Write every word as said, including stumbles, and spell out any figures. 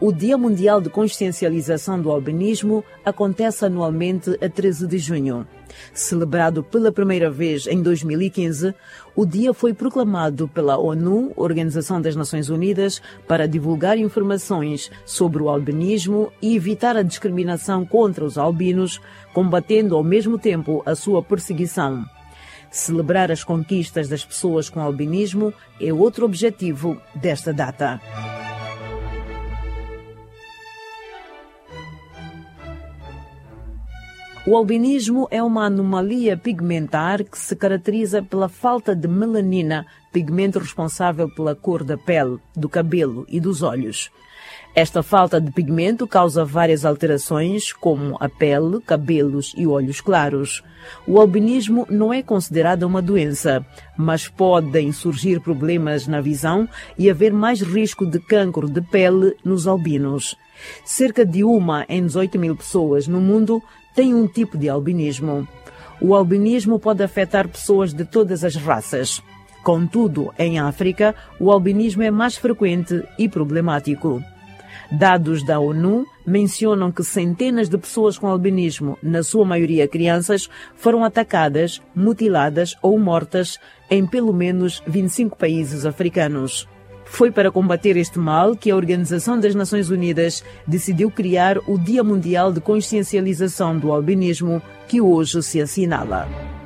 O Dia Mundial de Consciencialização do Albinismo acontece anualmente a treze de junho. Celebrado pela primeira vez em dois mil e quinze, o dia foi proclamado pela ONU, Organização das Nações Unidas, para divulgar informações sobre o albinismo e evitar a discriminação contra os albinos, combatendo ao mesmo tempo a sua perseguição. Celebrar as conquistas das pessoas com albinismo é outro objetivo desta data. O albinismo é uma anomalia pigmentar que se caracteriza pela falta de melanina, pigmento responsável pela cor da pele, do cabelo e dos olhos. Esta falta de pigmento causa várias alterações, como a pele, cabelos e olhos claros. O albinismo não é considerado uma doença, mas podem surgir problemas na visão e haver mais risco de cancro de pele nos albinos. Cerca de uma em dezoito mil pessoas no mundo tem um tipo de albinismo. O albinismo pode afetar pessoas de todas as raças. Contudo, em África, o albinismo é mais frequente e problemático. Dados da ONU mencionam que centenas de pessoas com albinismo, na sua maioria crianças, foram atacadas, mutiladas ou mortas em pelo menos vinte e cinco países africanos. Foi para combater este mal que a Organização das Nações Unidas decidiu criar o Dia Mundial de Consciencialização do Albinismo, que hoje se assinala.